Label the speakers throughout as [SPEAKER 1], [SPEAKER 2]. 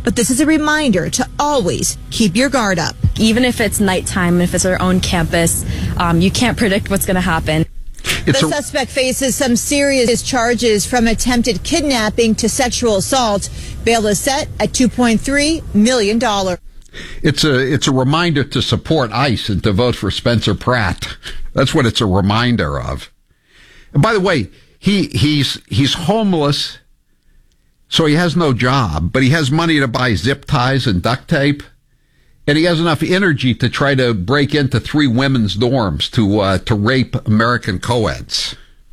[SPEAKER 1] but this is a reminder to always keep your guard up.
[SPEAKER 2] Even if it's nighttime, if it's our own campus, you can't predict what's going to happen.
[SPEAKER 1] The suspect faces some serious charges from attempted kidnapping to sexual assault. Bail is set at $2.3 million.
[SPEAKER 3] It's a reminder to support ICE and to vote for Spencer Pratt. That's what it's a reminder of. And by the way, he's homeless, so he has no job, but he has money to buy zip ties and duct tape, and he has enough energy to try to break into 3 women's dorms to rape American co-eds.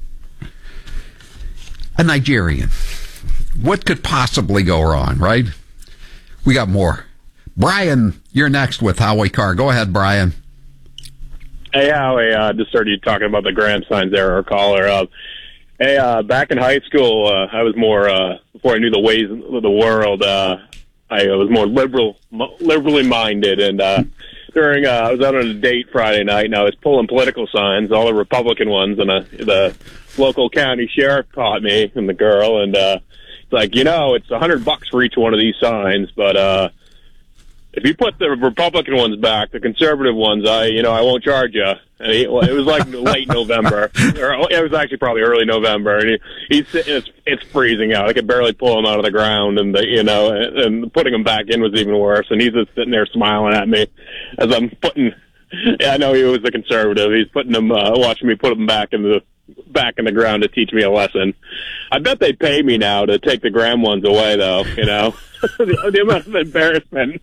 [SPEAKER 3] A Nigerian. What could possibly go wrong, right? We got more. Brian, you're next with Howie Carr. Go ahead, Brian.
[SPEAKER 4] Hey, Howie, just heard you talking about the grand signs there, our caller. Hey, back in high school, I was more, before I knew the ways of the world, I was more liberally minded, and I was out on a date Friday night, and I was pulling political signs, all the Republican ones, and the local county sheriff caught me and the girl, and it's like, it's $100 for each one of these signs, but if you put the Republican ones back, the conservative ones, I won't charge you. And it was like late November, or it was actually probably early November, and it's freezing out. I could barely pull him out of the ground, and and putting him back in was even worse. And he's just sitting there smiling at me as I'm putting. Yeah, I know he was a conservative. He's putting him, watching me put him back in the ground to teach me a lesson. I bet they pay me now to take the gram ones away, though. The amount of embarrassment.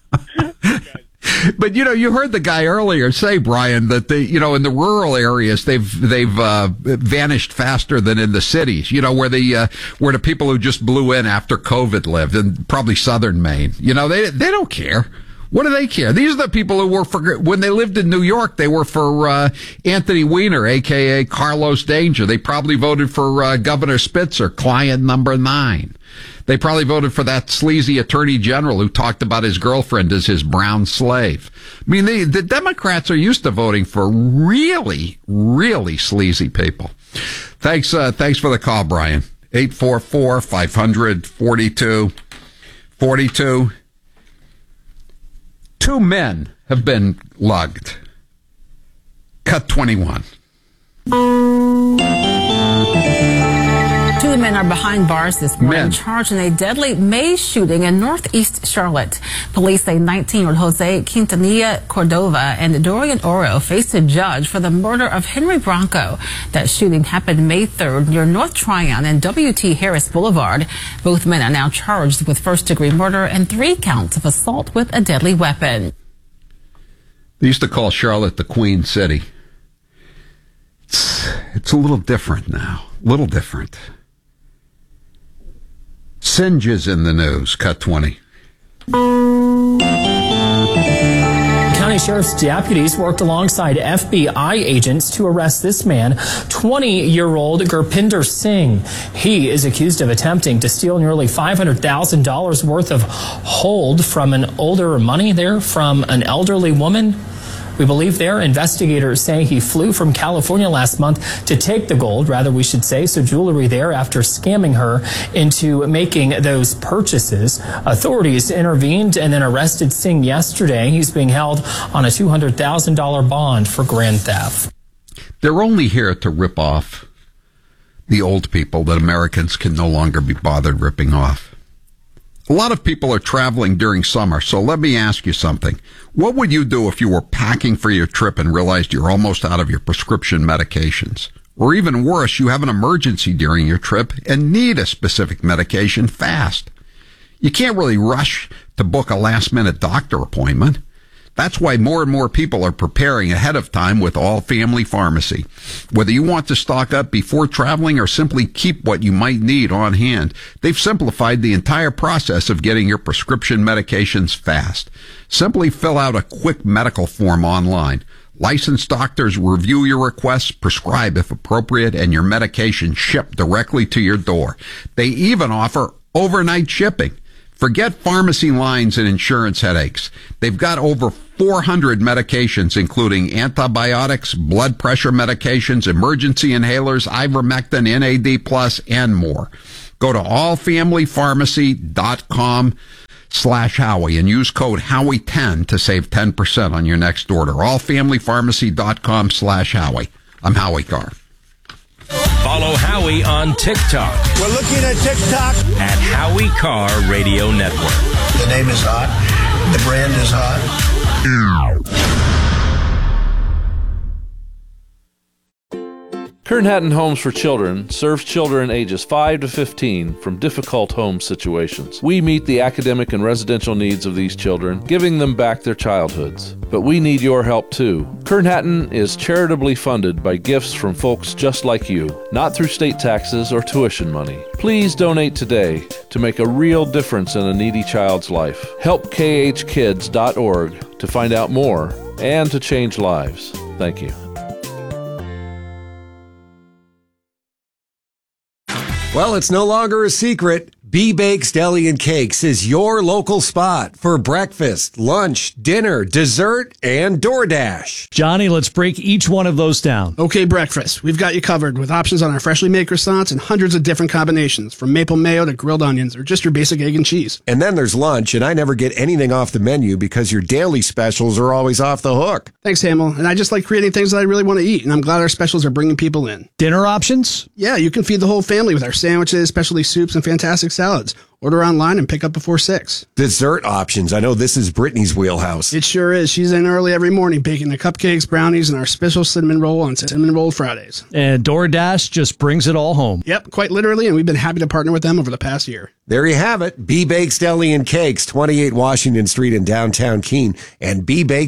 [SPEAKER 3] But you heard the guy earlier say, Brian, that in the rural areas they've vanished faster than in the cities. Where the people who just blew in after COVID lived, and probably southern Maine. They don't care. What do they care? These are the people who were when they lived in New York, they were for Anthony Weiner, a.k.a. Carlos Danger. They probably voted for Governor Spitzer, client number 9. They probably voted for that sleazy attorney general who talked about his girlfriend as his brown slave. I mean, the Democrats are used to voting for really, really sleazy people. Thanks for the call, Brian. 844-500-4242. 2 men have been lugged. Cut 21.
[SPEAKER 5] 2 men are behind bars this morning, charged in a deadly maze shooting in northeast Charlotte. Police say 19-year-old Jose Quintanilla Cordova and Dorian Oro faced a judge for the murder of Henry Bronco. That shooting happened May 3rd near North Tryon and W.T. Harris Boulevard. Both men are now charged with first-degree murder and 3 counts of assault with a deadly weapon.
[SPEAKER 3] They used to call Charlotte the Queen City. It's a little different now. A little different. Singes in the news. Cut 20.
[SPEAKER 6] County Sheriff's deputies worked alongside FBI agents to arrest this man, 20-year-old Gurpinder Singh. He is accused of attempting to steal nearly $500,000 worth of hold from an elderly woman. We believe their investigators say he flew from California last month to take the gold, so jewelry there, after scamming her into making those purchases. Authorities intervened and then arrested Singh yesterday. He's being held on a $200,000 bond for grand theft.
[SPEAKER 3] They're only here to rip off the old people that Americans can no longer be bothered ripping off. A lot of people are traveling during summer, so let me ask you something. What would you do if you were packing for your trip and realized you're almost out of your prescription medications? Or even worse, you have an emergency during your trip and need a specific medication fast. You can't really rush to book a last-minute doctor appointment. That's why more and more people are preparing ahead of time with All Family Pharmacy. Whether you want to stock up before traveling or simply keep what you might need on hand, they've simplified the entire process of getting your prescription medications fast. Simply fill out a quick medical form online. Licensed doctors review your requests, prescribe if appropriate, and your medication shipped directly to your door. They even offer overnight shipping. Forget pharmacy lines and insurance headaches. They've got over 400 medications, including antibiotics, blood pressure medications, emergency inhalers, ivermectin, NAD+, and more. Go to allfamilypharmacy.com Howie and use code Howie10 to save 10% on your next order. allfamilypharmacy.com/Howie. I'm Howie Carr.
[SPEAKER 7] Follow Howie on TikTok.
[SPEAKER 8] We're looking at TikTok
[SPEAKER 7] at Howie Carr Radio Network.
[SPEAKER 8] The name is hot. The brand is hot.
[SPEAKER 9] Kern Hatton Homes for Children serves children ages 5 to 15 from difficult home situations. We meet the academic and residential needs of these children, giving them back their childhoods. But we need your help too. Kern Hatton is charitably funded by gifts from folks just like you, not through state taxes or tuition money. Please donate today to make a real difference in a needy child's life. Help khkids.org to find out more and to change lives. Thank you.
[SPEAKER 10] Well, it's no longer a secret. B-Bakes Deli and Cakes is your local spot for breakfast, lunch, dinner, dessert, and DoorDash.
[SPEAKER 11] Johnny, let's break each one of those down.
[SPEAKER 12] Okay, breakfast. We've got you covered with options on our freshly made croissants and hundreds of different combinations, from maple mayo to grilled onions or just your basic egg and cheese.
[SPEAKER 10] And then there's lunch, and I never get anything off the menu because your daily specials are always off the hook.
[SPEAKER 12] Thanks, Hamill. And I just like creating things that I really want to eat, and I'm glad our specials are bringing people in.
[SPEAKER 11] Dinner options?
[SPEAKER 12] Yeah, you can feed the whole family with our sandwiches, specialty soups, and fantastic salads. Order online and pick up before 6.
[SPEAKER 10] Dessert options. I know this is Brittany's wheelhouse.
[SPEAKER 12] It sure is. She's in early every morning baking the cupcakes, brownies, and our special cinnamon roll on Cinnamon Roll Fridays.
[SPEAKER 11] And DoorDash just brings it all home.
[SPEAKER 12] Yep, quite literally, and we've been happy to partner with them over the past year.
[SPEAKER 10] There you have it. B-Bakes Deli and Cakes, 28 Washington Street in downtown Keene, and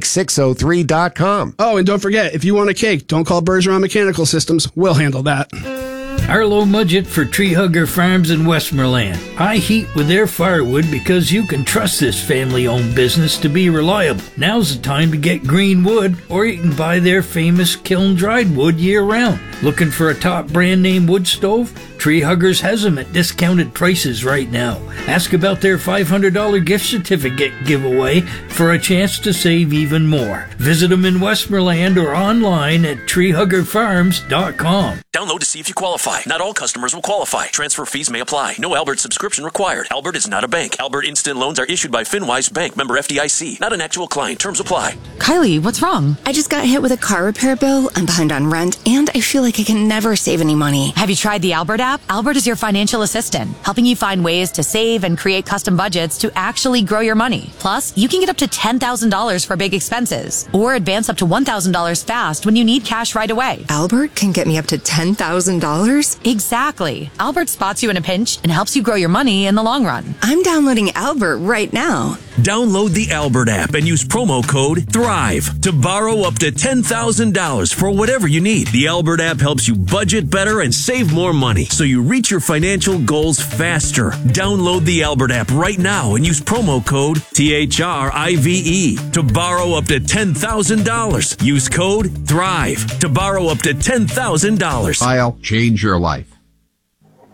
[SPEAKER 10] bbake603.com.
[SPEAKER 12] Oh, and don't forget, if you want a cake, don't call Bergeron Mechanical Systems. We'll handle that.
[SPEAKER 13] Our low budget for Tree Hugger Farms in Westmoreland. High heat with their firewood because you can trust this family-owned business to be reliable. Now's the time to get green wood, or you can buy their famous kiln-dried wood year-round. Looking for a top brand name wood stove? Tree Huggers has them at discounted prices right now. Ask about their $500 gift certificate giveaway for a chance to save even more. Visit them in Westmoreland or online at treehuggerfarms.com.
[SPEAKER 14] Download to see if you qualify. Not all customers will qualify. Transfer fees may apply. No Albert subscription required. Albert is not a bank. Albert Instant Loans are issued by FinWise Bank, member FDIC. Not an actual client. Terms apply.
[SPEAKER 15] Kylie, what's wrong? I just got hit with a car repair bill. I'm behind on rent, and I feel like I can never save any money.
[SPEAKER 16] Have you tried the Albert app? Albert is your financial assistant, helping you find ways to save and create custom budgets to actually grow your money. Plus, you can get up to $10,000 for big expenses, or advance up to $1,000 fast when you need cash right away.
[SPEAKER 15] Albert can get me up to $10,000?
[SPEAKER 16] Exactly. Albert spots you in a pinch and helps you grow your money in the long run.
[SPEAKER 15] I'm downloading Albert right now.
[SPEAKER 14] Download the Albert app and use promo code THRIVE to borrow up to $10,000 for whatever you need. The Albert app helps you budget better and save more money, so you reach your financial goals faster. Download the Albert app right now and use promo code THRIVE to borrow up to $10,000. Use code THRIVE to borrow up to $10,000.
[SPEAKER 3] I'll change your life.